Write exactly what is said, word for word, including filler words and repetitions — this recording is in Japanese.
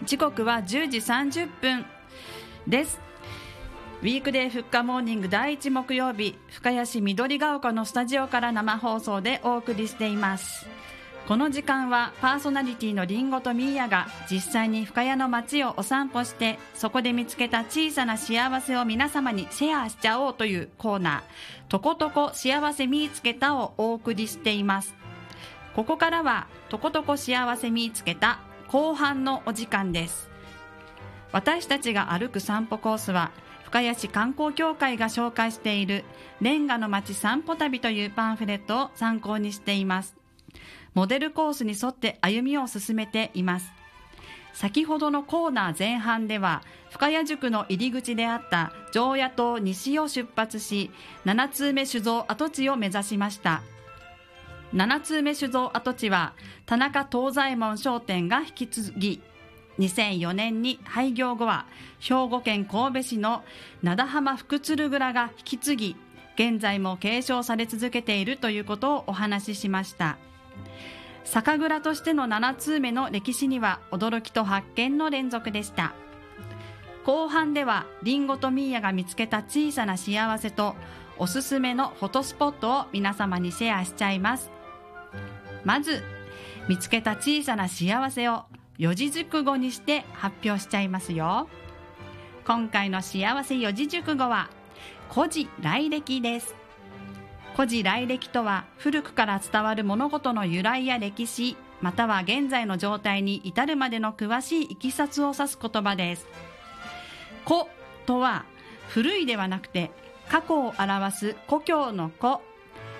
時刻はじゅうじさんじゅっぷんです。ウィークデーふっかモーニングだいいち木曜日、深谷市緑が丘のスタジオから生放送でお送りしています。この時間はパーソナリティのりんごとみーやが実際に深谷の街をお散歩して、そこで見つけた小さな幸せを皆様にシェアしちゃおうというコーナー、とことこ幸せ見つけたをお送りしています。ここからはとことこ幸せ見つけた後半のお時間です。私たちが歩く散歩コースは深谷市観光協会が紹介しているレンガの街散歩旅というパンフレットを参考にしています。モデルコースに沿って歩みを進めています。先ほどのコーナー前半では深谷宿の入り口であった常夜島西を出発し、ななつうめ酒造跡地を目指しました。ななつうめ酒造跡地は田中東左衛門商店が引き継ぎ、にせんよねんに廃業後は兵庫県神戸市の灘浜福鶴蔵が引き継ぎ、現在も継承され続けているということをお話ししました。酒蔵としてのななつうめの歴史には驚きと発見の連続でした。後半ではリンゴとミーヤが見つけた小さな幸せとおすすめのフォトスポットを皆様にシェアしちゃいます。まず見つけた小さな幸せを四字熟語にして発表しちゃいますよ。今回の幸せ四字熟語は古事来歴です。古事来歴とは古くから伝わる物事の由来や歴史、または現在の状態に至るまでの詳しいいきさつを指す言葉です。古とは古いではなくて過去を表す故郷の古